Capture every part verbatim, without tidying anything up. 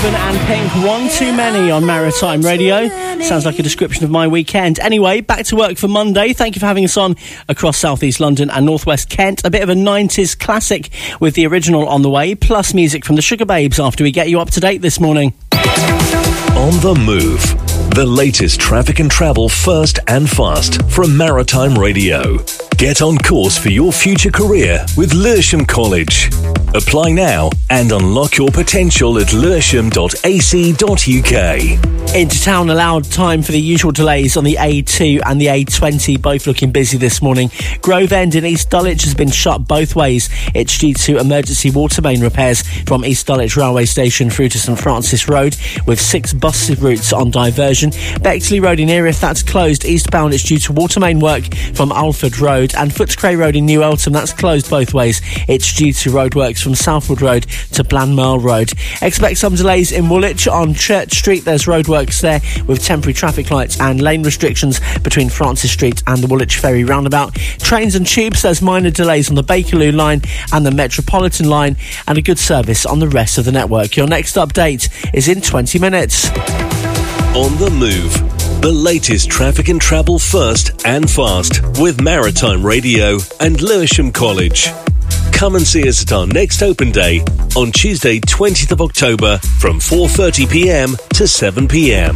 Ivan and Pink, One Too Many on Maritime Radio. Sounds like a description of my weekend. Anyway, back to work for Monday. Thank you for having us on across South East London and North West Kent. A bit of a nineties classic with the original on the way, plus music from the Sugar Babes after we get you up to date this morning. On the Move. The latest traffic and travel first and fast from Maritime Radio. Get on course for your future career with Lewisham College. Apply now and unlock your potential at lewisham dot a c dot u k. Into town allowed time for the usual delays on the A two and the A twenty, both looking busy this morning. Grove End in East Dulwich has been shut both ways. It's due to emergency water main repairs from East Dulwich Railway Station through to St Francis Road, with six bus routes on diversion. Bexley Road in Erith, that's closed. Eastbound, it's due to water main work from Alford Road. And Footscray Road in New Eltham, that's closed both ways. It's due to roadworks from Southwood Road to Blandmerle Road. Expect some delays in Woolwich on Church Street. There's roadworks there with temporary traffic lights and lane restrictions between Francis Street and the Woolwich Ferry roundabout. Trains and tubes, there's minor delays on the Bakerloo line and the Metropolitan line, and a good service on the rest of the network. Your next update is in twenty minutes. On the Move. The latest traffic and travel first and fast with Maritime Radio and Lewisham College. Come and see us at our next open day on Tuesday twentieth of October from four thirty p m to seven p m.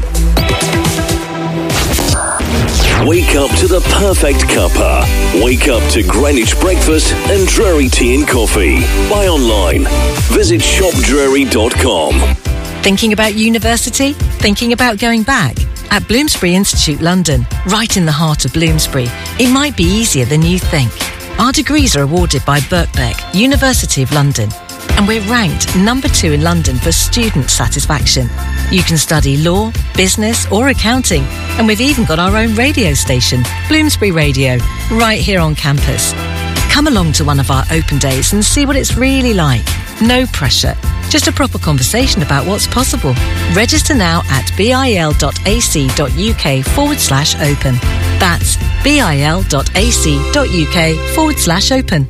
Wake up to the perfect cuppa. Wake up to Greenwich breakfast and Drury tea and coffee. Buy online. Visit shop drury dot com. Thinking about university? Thinking about going back? At Bloomsbury Institute London, right in the heart of Bloomsbury, it might be easier than you think. Our degrees are awarded by Birkbeck, University of London, and we're ranked number two in London for student satisfaction. You can study law, business or accounting, and we've even got our own radio station, Bloomsbury Radio, right here on campus. Come along to one of our open days and see what it's really like. No pressure, just a proper conversation about what's possible. Register now at bil dot a c dot u k forward slash open. That's bil dot a c dot u k forward slash open.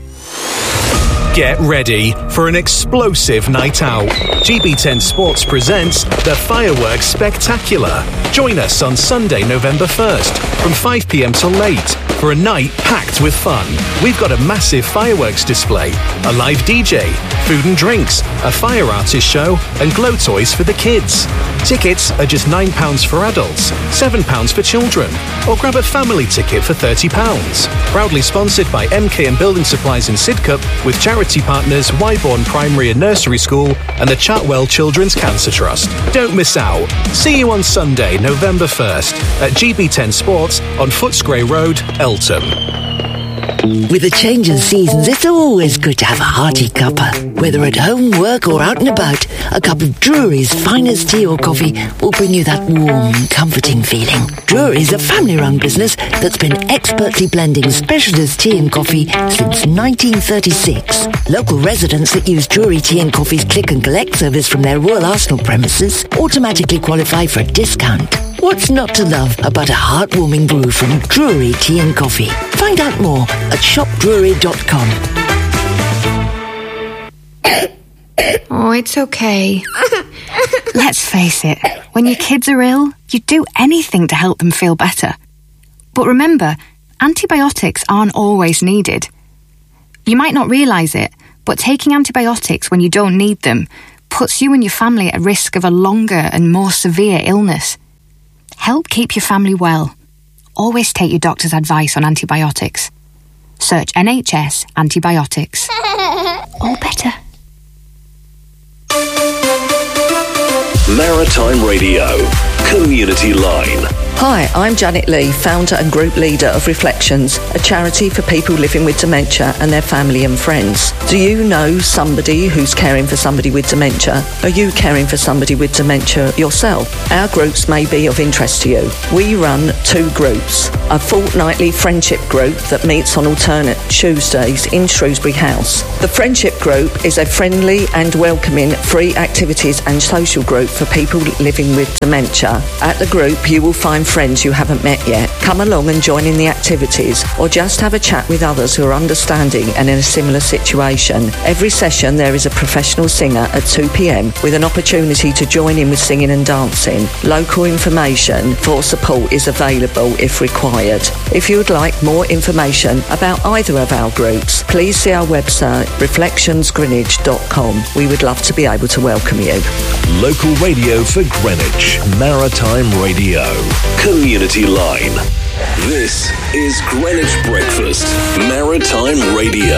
Get ready for an explosive night out. G B ten Sports presents the Fireworks Spectacular. Join us on Sunday, November first from five p m till late for a night packed with fun. We've got a massive fireworks display, a live D J, food and drinks, a fire artist show and glow toys for the kids. Tickets are just nine pounds for adults, seven pounds for children, or grab a family ticket for thirty pounds. Proudly sponsored by M K and Building Supplies in Sidcup with charity partners Wyborn Primary and Nursery School and the Chartwell Children's Cancer Trust. Don't miss out. See you on Sunday, November first at G B ten Sports on Footscray Road, Eltham. With the change in seasons, it's always good to have a hearty cuppa. Whether at home, work or out and about, a cup of Drury's finest tea or coffee will bring you that warm, comforting feeling. Drury's a family-run business that's been expertly blending specialist tea and coffee since nineteen thirty-six. Local residents that use Drury Tea and Coffee's click and collect service from their Royal Arsenal premises automatically qualify for a discount. What's not to love about a heartwarming brew from Drury Tea and Coffee? Find out more at shop drury dot com. Oh, it's okay. Let's face it, when your kids are ill, you'd do anything to help them feel better. But remember, antibiotics aren't always needed. You might not realise it, but taking antibiotics when you don't need them puts you and your family at risk of a longer and more severe illness. Help keep your family well. Always take your doctor's advice on antibiotics. Search N H S antibiotics. All better. Maritime Radio, Community Line. Hi, I'm Janet Lee, founder and group leader of Reflections, a charity for people living with dementia and their family and friends. Do you know somebody who's caring for somebody with dementia? Are you caring for somebody with dementia yourself? Our groups may be of interest to you. We run two groups. A fortnightly friendship group that meets on alternate Tuesdays in Shrewsbury House. The friendship group is a friendly and welcoming free activities and social group for people living with dementia. At the group, you will find and friends you haven't met yet. Come along and join in the activities, or just have a chat with others who are understanding and in a similar situation. Every session there is a professional singer at two p.m. with an opportunity to join in with singing and dancing. Local information for support is available if required. If you would like more information about either of our groups, please see our website reflections greenwich dot com. We would love to be able to welcome you. Local radio for Greenwich. Maritime Radio. Community Line. This is Greenwich Breakfast. Maritime Radio.